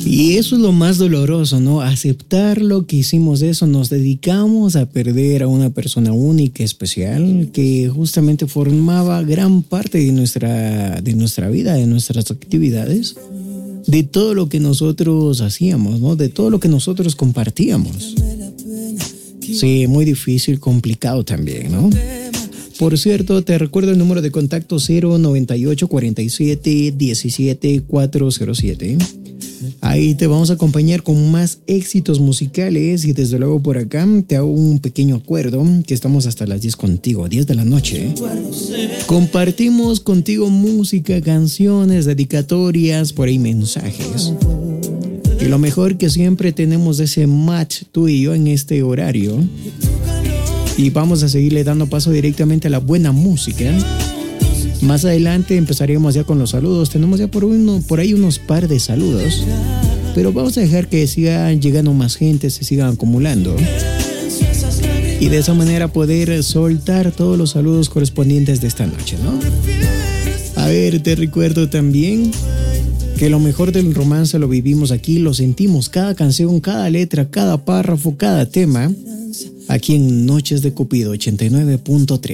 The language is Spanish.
Y eso es lo más doloroso, ¿no? Aceptar lo que hicimos eso, nos dedicamos a perder a una persona única, especial, que justamente formaba gran parte de nuestra vida, de nuestras actividades, de todo lo que nosotros hacíamos, ¿no? De todo lo que nosotros compartíamos. Sí, muy difícil, complicado también, ¿no? Por cierto, te recuerdo el número de contacto 098 47 17 407. Ahí te vamos a acompañar con más éxitos musicales y desde luego por acá te hago un pequeño acuerdo que estamos hasta las 10 contigo, 10 de la noche. Compartimos contigo música, canciones, dedicatorias, por ahí mensajes. Y lo mejor que siempre tenemos ese match tú y yo en este horario. Y vamos a seguirle dando paso directamente a la buena música. Más adelante empezaremos ya con los saludos. Tenemos ya por ahí unos par de saludos. Pero vamos a dejar que sigan llegando más gente, se sigan acumulando. Y de esa manera poder soltar todos los saludos correspondientes de esta noche, ¿no? A ver, te recuerdo también que lo mejor del romance lo vivimos aquí, lo sentimos, cada canción, cada letra, cada párrafo, cada tema, aquí en Noches de Cupido 89.3.